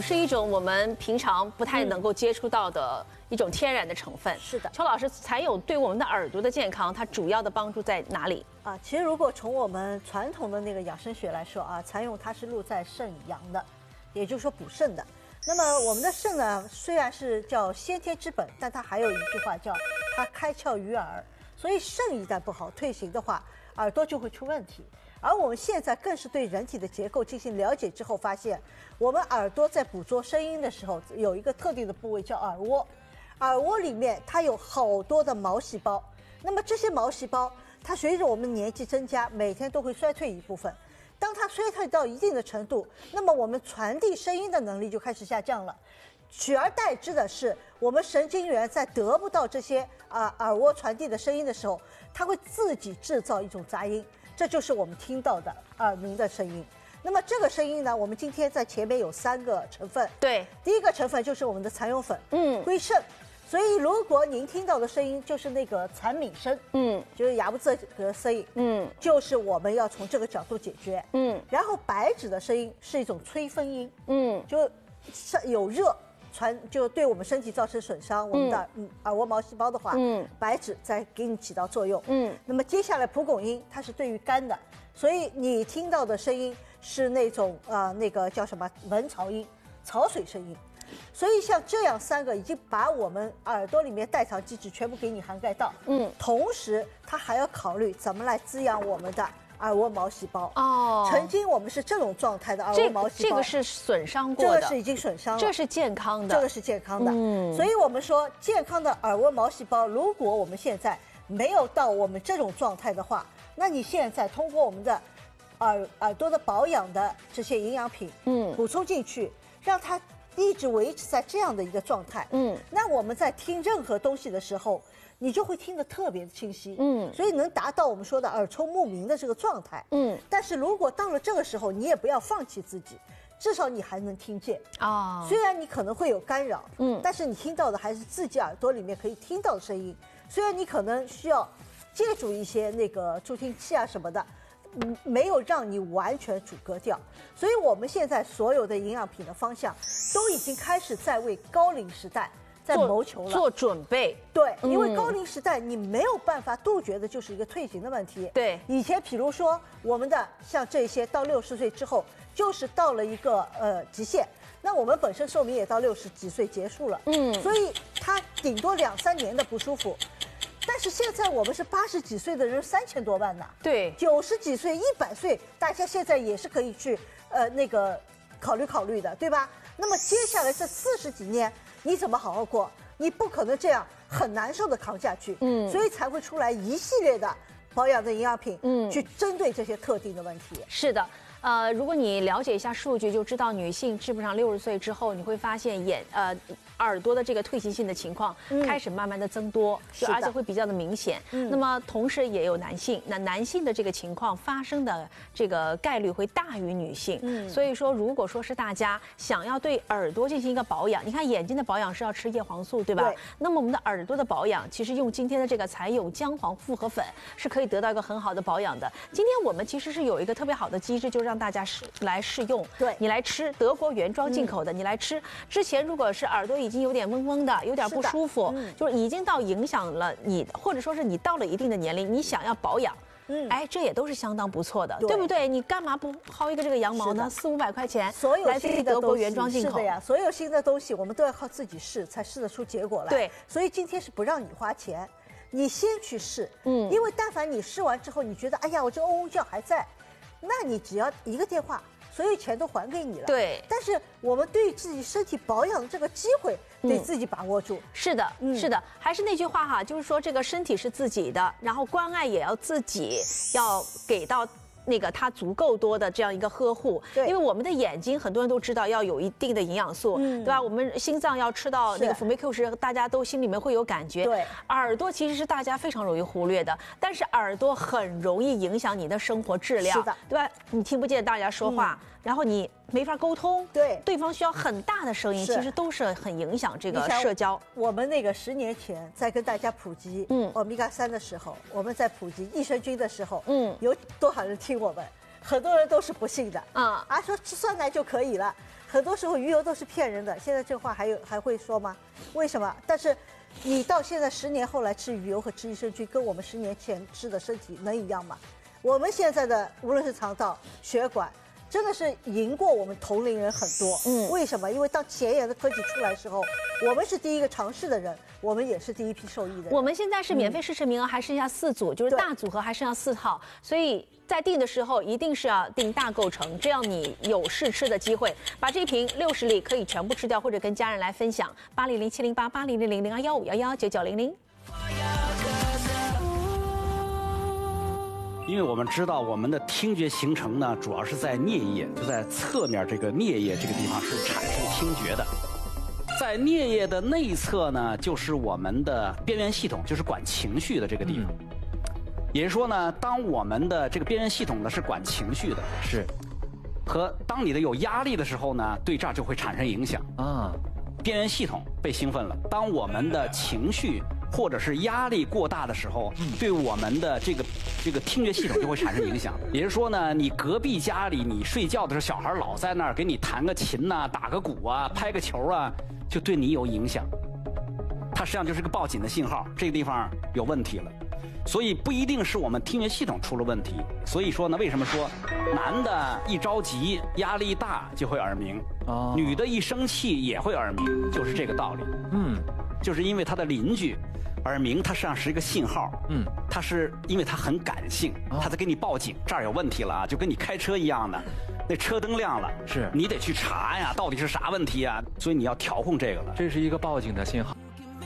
是一种我们平常不太能够接触到的一种天然的成分。 是的， 邱老师，蚕蛹对我们的耳朵的健康，它主要的帮助在哪里？ 其实如果从我们传统的那个养生学来说蚕蛹它是入在肾阳的，也就是说补肾的。那么我们的肾呢，虽然是叫先天之本，但它还有一句话叫它开窍于耳，所以肾一旦不好退行的话，耳朵就会出问题。而我们现在更是对人体的结构进行了解之后，发现我们耳朵在捕捉声音的时候，有一个特定的部位叫耳蜗，耳蜗里面它有好多的毛细胞。那么这些毛细胞，它随着我们年纪增加，每天都会衰退一部分。当它衰退到一定的程度，那么我们传递声音的能力就开始下降了。取而代之的是，我们神经元在得不到这些耳蜗传递的声音的时候，它会自己制造一种杂音，这就是我们听到的耳鸣的声音。那么这个声音呢，我们今天在前面有3个成分。 对， 第一个成分就是我们的蚕蛹粉，归肾。所以如果您听到的声音就是那个蝉鸣声，就是哑不这个声音，就是我们要从这个角度解决，然后白芷的声音是一种催分音，就有热就对我们身体造成损伤，我们的耳蜗毛细胞的话，白芷在给你起到作用，那么接下来蒲公英它是对于肝的，所以你听到的声音是那种那个叫什么蚊巢音、潮水声音。所以像这样3个已经把我们耳朵里面代偿机制全部给你涵盖到，同时它还要考虑怎么来滋养我们的耳蜗毛细胞。曾经我们是这种状态的耳蜗毛细胞， 这个是损伤过的， 这个是已经损伤了， 这是健康的， 这个是健康的。所以我们说健康的耳蜗毛细胞，如果我们现在没有到我们这种状态的话，那你现在通过我们的耳朵的保养的这些营养品，补充进去，让它一直维持在这样的一个状态，那我们在听任何东西的时候，你就会听得特别的清晰，所以能达到我们说的耳聪目明的这个状态，但是如果到了这个时候，你也不要放弃自己，至少你还能听见虽然你可能会有干扰，但是你听到的还是自己耳朵里面可以听到的声音，虽然你可能需要借助一些那个助听器什么的。没有让你完全阻隔掉，所以我们现在所有的营养品的方向都已经开始在为高龄时代在谋求了， 做准备。 对，因为高龄时代你没有办法杜绝的就是一个退行的问题。 对， 以前比如说我们的像这些到60岁之后，就是到了一个极限。那我们本身寿命也到60几岁结束了，所以它顶多2、3年的不舒服。但是现在我们是80几岁的人3000多万呢， 对 ，90几岁、100岁，大家现在也是可以去那个考虑的，对吧？那么接下来这40几年你怎么好好过？你不可能这样很难受的扛下去，所以才会出来一系列的保养的营养品，去针对这些特定的问题。 是的。如果你了解一下数据，就知道女性基本上60岁之后，你会发现耳朵的这个退行性的情况开始慢慢的增多，而且会比较的明显。那么同时也有男性，那男性的这个情况发生的这个概率会大于女性。所以说，如果说是大家想要对耳朵进行一个保养，你看眼睛的保养是要吃叶黄素，对吧？那么我们的耳朵的保养，其实用今天的这个蚕蛹姜黄复合粉是可以得到一个很好的保养的。今天我们其实是有一个特别好的机制，就是让大家来试用， 对， 你来吃德国原装进口的，你来吃之前，如果是耳朵已经有点嗡嗡的，有点不舒服，就是已经到影响了你，或者说是你到了一定的年龄，你想要保养，这也都是相当不错的，对不对？你干嘛不薅一个这个羊毛呢？4、500块钱， 所有来自于德国原装进口， 是的呀，所有新的东西我们都要靠自己试，才试得出结果来。 对， 所以今天是不让你花钱，你先去试，因为但凡你试完之后，你觉得哎呀，我这嗡嗡叫还在。那你只要一个电话，所有钱都还给你了。 对， 但是我们对自己身体保养的这个机会，得自己把握住。 是的，是的，还是那句话哈，就是说这个身体是自己的，然后关爱也要自己要给到。那个它足够多的这样一个呵护，因为我们的眼睛很多人都知道要有一定的营养素，对吧？我们心脏要吃到那个辅酶 Q 十，大家都心里面会有感觉。 对， 耳朵其实是大家非常容易忽略的，但是耳朵很容易影响你的生活质量， 是的， 对吧？你听不见大家说话，然后你没法沟通，对方需要很大的声音，其实都是很影响这个社交。 我们那个10年前在跟大家普及欧米伽3的时候，我们在普及益生菌的时候，有多少人听我们？很多人都是不信的，说吃酸奶就可以了。 很多时候鱼油都是骗人的。现在这话还会说吗？为什么？但是你到现在10年后来吃鱼油和吃益生菌，跟我们10年前吃的身体能一样吗？我们现在的无论是肠道、血管，真的是赢过我们同龄人很多。为什么？因为当前沿的科技出来的时候，我们是第一个尝试的人，我们也是第一批受益的人。 我们现在是免费试吃名额还剩下4组，就是大组合还剩下4套，所以在订的时候一定是要订大购成，这样你有试吃的机会。把这瓶60粒可以全部吃掉，或者跟家人来分享。800-708-8000-021511-9900。 因为我们知道我们的听觉形成呢，主要是在颞叶，就在侧面这个颞叶这个地方是产生听觉的。在颞叶的内侧呢，就是我们的边缘系统，就是管情绪的这个地方。也就是说呢，当我们的这个边缘系统呢是管情绪的， 是， 和当你的有压力的时候呢，对这儿就会产生影响啊。边缘系统被兴奋了，当我们的情绪或者是压力过大的时候，对我们的这个听觉系统就会产生影响。也就是说呢，你隔壁家里你睡觉的时候，小孩老在那儿给你弹个琴呐、打个鼓啊、拍个球啊，就对你有影响。它实际上就是个报警的信号，这个地方有问题了。所以不一定是我们听觉系统出了问题。所以说呢，为什么说男的一着急、压力大就会耳鸣，女的一生气也会耳鸣，就是这个道理。就是因为他的邻居。耳鸣它实际上是一个信号，它是因为它很感性，它在给你报警，这儿有问题了啊，就跟你开车一样的，那车灯亮了， 是你得去查呀，到底是啥问题啊？所以你要调控这个了， 这是一个报警的信号。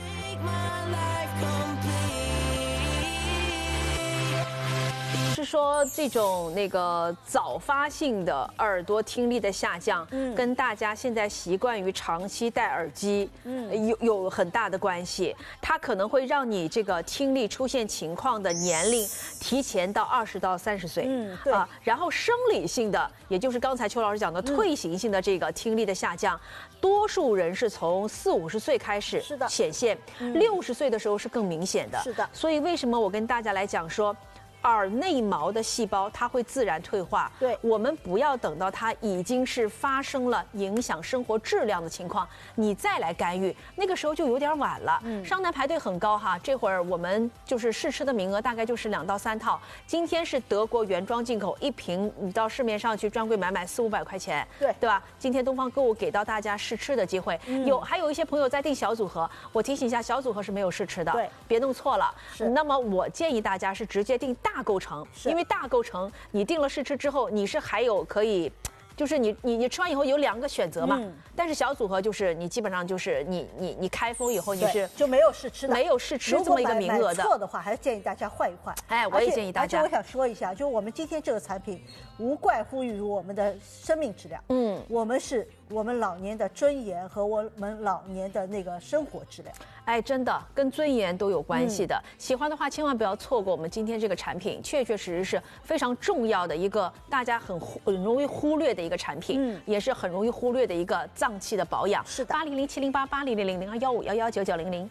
是说这种早发性的耳朵听力的下降，跟大家现在习惯于长期戴耳机，有很大的关系。它可能会让你这个听力出现情况的年龄提前到20到30岁， 对啊。 然后生理性的，也就是刚才邱老师讲的退行性的这个听力的下降，多数人是从40、50岁开始显现，60岁的时候是更明显的。 是的。 所以为什么我跟大家来讲说？耳内毛的细胞它会自然退化， 对， 我们不要等到它已经是发生了影响生活质量的情况，你再来干预，那个时候就有点晚了。商单排队很高哈，这会儿我们就是试吃的名额大概就是2到3套。今天是德国原装进口，1瓶你到市面上去专柜买400、500块钱，对吧？今天东方购物给到大家试吃的机会，还有一些朋友在订小组合，我提醒一下，小组合是没有试吃的， 对， 别弄错了。那么我建议大家是直接订大构成，因为大构成你定了试吃之后，你是还有可以，就是你吃完以后有2个选择嘛。但是小组合就是你基本上就是你开封以后你是就没有试吃的， 没有试吃这么一个名额的。 错的话，还是建议大家换一换。 哎，我也建议大家。 而且我想说一下，就我们今天这个产品，无怪乎于我们的生命质量。我们是我们老年的尊严和我们老年的那个生活质量。 哎，真的跟尊严都有关系的。喜欢的话，千万不要错过我们今天这个产品，确确实实是非常重要的一个大家很容易忽略的一个产品，也是很容易忽略的一个脏器的保养。 是的 ，800-708-8000-021511-9900。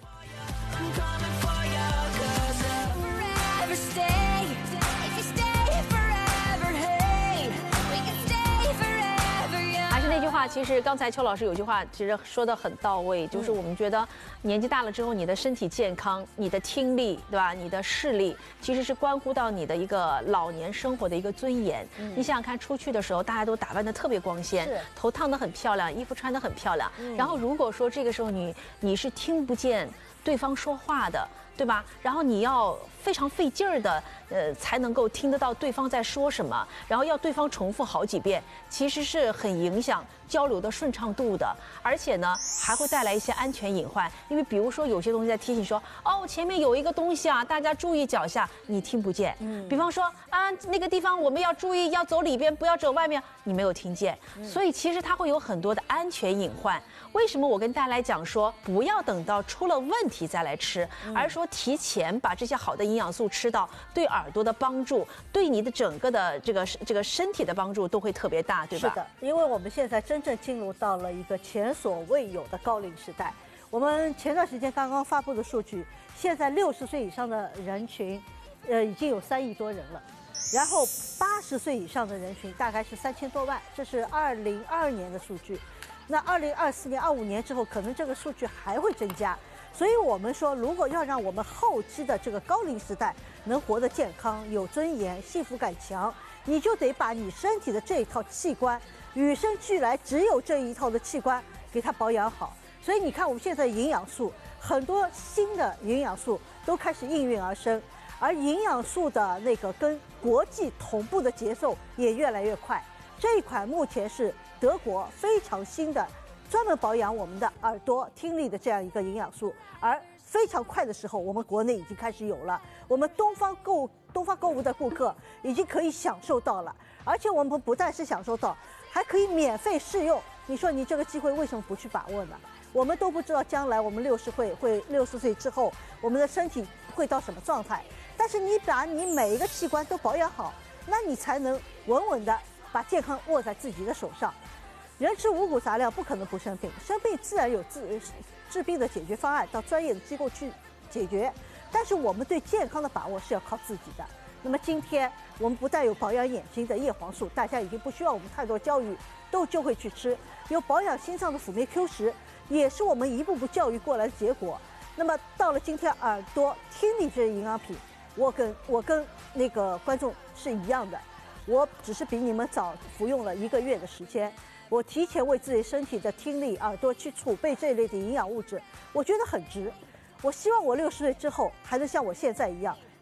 那句话，其实刚才邱老师有句话，其实说得很到位，就是我们觉得年纪大了之后，你的身体健康、你的听力，对吧？你的视力，其实是关乎到你的一个老年生活的一个尊严。你想想看，出去的时候大家都打扮得特别光鲜，头烫得很漂亮，衣服穿得很漂亮。然后如果说这个时候你是听不见对方说话的，对吧？然后你要非常费劲儿的，才能够听得到对方在说什么，然后要对方重复好几遍，其实是很影响交流的顺畅度的，而且呢，还会带来一些安全隐患。因为比如说有些东西在提醒说，哦，前面有一个东西啊，大家注意脚下，你听不见。比方说啊，那个地方我们要注意，要走里边，不要走外面，你没有听见。所以其实它会有很多的安全隐患。为什么我跟大家来讲说，不要等到出了问题再来吃，而是说提前把这些好的营养素吃到，对耳朵的帮助，对你的整个的这个身体的帮助都会特别大，对吧？ 是的，因为我们现在真正进入到了一个前所未有的高龄时代。我们前段时间刚刚发布的数据，现在60岁以上的人群，已经有3亿多人了。 然后80岁以上的人群大概是3000多万，这是2022年的数据。那2024年、25年之后，可能这个数据还会增加。所以我们说，如果要让我们后期的这个高龄时代能活得健康、有尊严、幸福感强，你就得把你身体的这一套器官，与生俱来只有这一套的器官给它保养好。所以你看，我们现在营养素很多新的营养素都开始应运而生，而营养素的那个跟国际同步的节奏也越来越快。这一款目前是德国非常新的，专门保养我们的耳朵听力的这样一个营养素，而非常快的时候，我们国内已经开始有了，我们东方购物的顾客已经可以享受到了，而且我们不但是享受到，还可以免费试用。你说你这个机会为什么不去把握呢？我们都不知道将来我们60岁之后，我们的身体会到什么状态。但是你把你每一个器官都保养好，那你才能稳稳的把健康握在自己的手上。人吃五谷杂粮不可能不生病，生病自然有治病的解决方案，到专业的机构去解决。但是我们对健康的把握是要靠自己的。那么今天我们不但有保养眼睛的叶黄素，大家已经不需要我们太多教育，就会去吃；有保养心脏的辅酶 Q10，也是我们一步步教育过来的结果。那么到了今天，耳朵听力这些营养品，我跟那个观众是一样的，我只是比你们早服用了1个月的时间。我提前为自己身体的听力、耳朵去储备这一类的营养物质，我觉得很值。我希望我60岁之后还能像我现在一样，